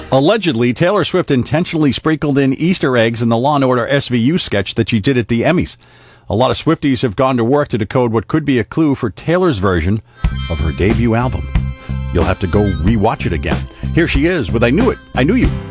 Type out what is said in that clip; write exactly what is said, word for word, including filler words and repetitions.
Allegedly, Taylor Swift intentionally sprinkled in Easter eggs in the Law and Order S V U sketch that she did at the Emmys. A lot of Swifties have gone to work to decode what could be a clue for Taylor's version of her debut album. You'll have to go rewatch it again. Here she is with I Knew It, I Knew You.